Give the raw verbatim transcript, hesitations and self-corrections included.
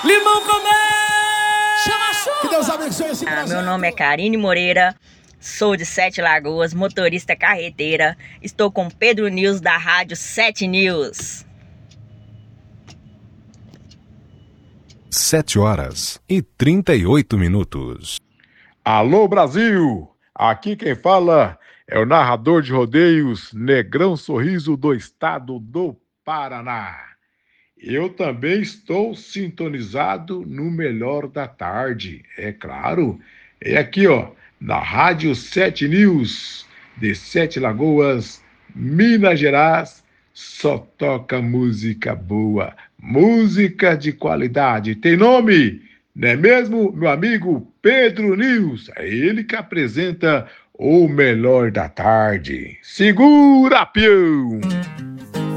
Limão com mel! Chama a chuva! Que Deus abençoe esse Ah, meu nome é Karine Moreira, sou de Sete Lagoas, motorista carreteira. Estou com Pedro News da Rádio Sete News. Sete horas e trinta e oito minutos. Alô, Brasil! Aqui quem fala é o narrador de rodeios Negrão Sorriso do estado do Paraná. Eu também estou sintonizado no Melhor da Tarde, é claro. É aqui, ó, na Rádio Sete News, de Sete Lagoas, Minas Gerais, só toca música boa, música de qualidade. Tem nome, não é mesmo, meu amigo Pedro News? É ele que apresenta o Melhor da Tarde. Segura, peão!